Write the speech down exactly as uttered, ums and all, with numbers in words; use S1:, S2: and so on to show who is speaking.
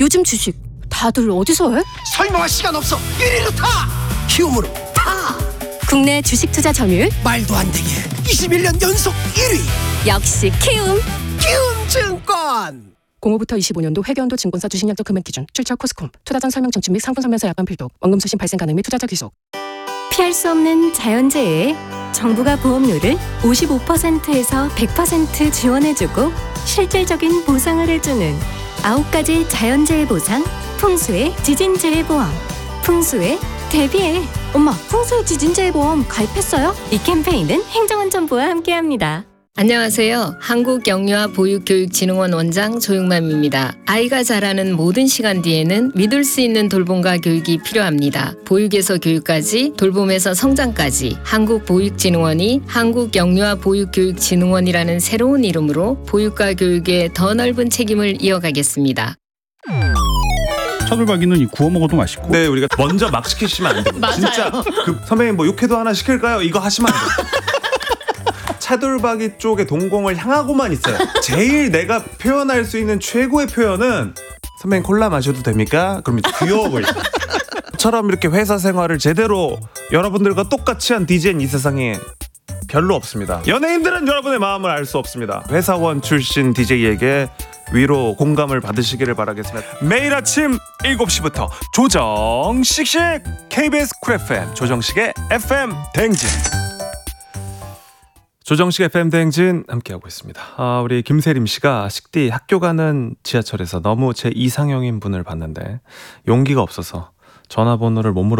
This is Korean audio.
S1: 요즘 주식 다들 어디서 해?
S2: 설명할 시간 없어. 일 위로 타. 키움으로 타.
S1: 국내 주식 투자 점유율
S2: 말도 안 되게 이십일 년 연속 일 위.
S1: 역시 키움.
S2: 키움증권.
S1: 공오부터 이십오 년도 회계연도 증권사 주식약정 금액 기준 출처 코스콤 투자 전 설명 청취 및 상품 설명서 약관 필독 원금 수신 발생 가능 및 투자자 귀속.
S3: 피할 수 없는 자연재해에 정부가 보험료를 오십오 퍼센트에서 백 퍼센트 지원해주고 실질적인 보상을 해주는 아홉 가지 자연재해 보상 풍수의 지진재해 보험. 풍수에 대비해. 엄마, 풍수의 지진재해 보험 가입했어요? 이 캠페인은 행정안전부와 함께합니다.
S4: 안녕하세요. 한국영유아보육교육진흥원 원장 조용맘입니다. 아이가 자라는 모든 시간 뒤에는 믿을 수 있는 돌봄과 교육이 필요합니다. 보육에서 교육까지, 돌봄에서 성장까지 한국보육진흥원이 한국영유아보육교육진흥원이라는 새로운 이름으로 보육과 교육에 더 넓은 책임을 이어가겠습니다.
S5: 차돌박이는 이 구워 먹어도 맛있고.
S6: 네, 우리가 먼저 막 시키시면 안 됩니다. 진짜 그 선배님 뭐 육회도 하나 시킬까요? 이거 하시면 안 돼요. 차돌박이 쪽의 동공을 향하고만 있어요. 제일 내가 표현할 수 있는 최고의 표현은 선배님 콜라 마셔도 됩니까? 그럼 이제 귀여워 보이죠. 처럼 이렇게 회사 생활을 제대로 여러분들과 똑같이 한 디제이는 이 세상에 별로 없습니다. 연예인들은 여러분의 마음을 알 수 없습니다. 회사원 출신 디제이에게 위로 공감을 받으시기를 바라겠습니다. 매일 아침 일곱 시부터 조정식식 케이비에스 쿨 에프엠 조정식의 에프엠 대행진. 조정식 에프엠 대행진 함께하고 있습니다. 아, 우리 김세림 씨가 식디 학교 가는 지하철에서 너무 제 이상형인 분을 봤는데 용기가 없어서 전화번호를 못 물어